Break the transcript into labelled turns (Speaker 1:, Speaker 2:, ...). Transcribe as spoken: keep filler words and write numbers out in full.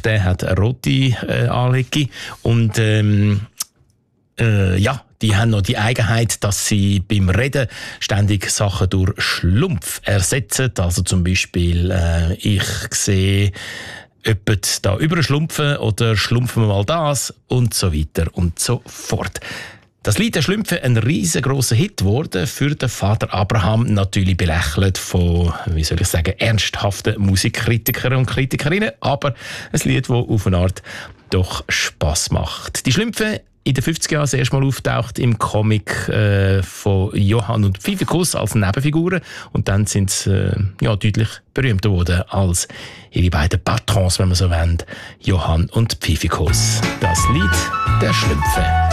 Speaker 1: der hat eine rote äh, Anlege und ähm, äh, ja, die haben noch die Eigenheit, dass sie beim Reden ständig Sachen durch Schlumpf ersetzen. Also zum Beispiel, äh, ich sehe jemand da überschlumpfen oder schlumpfen wir mal das und so weiter und so fort. Das Lied «Der Schlümpfe» ein riesengroßer Hit geworden, für den Vater Abraham natürlich belächelt von, wie soll ich sagen, ernsthaften Musikkritikern und Kritikerinnen, aber ein Lied, das auf eine Art doch Spass macht. Die Schlümpfe in den fünfziger Jahren das erste Mal auftaucht im Comic äh, von Johann und Pfiffikus als Nebenfiguren und dann sind sie äh, ja, deutlich berühmter geworden als ihre beiden Patrons, wenn man so will, Johann und Pfiffikus. Das Lied «Der Schlümpfe».